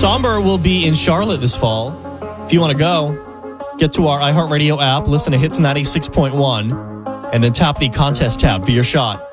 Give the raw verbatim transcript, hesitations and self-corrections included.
Somber will be in Charlotte this fall. If you want to go, get to our iHeartRadio app, listen to Hits ninety-six point one, and then tap the contest tab for your shot.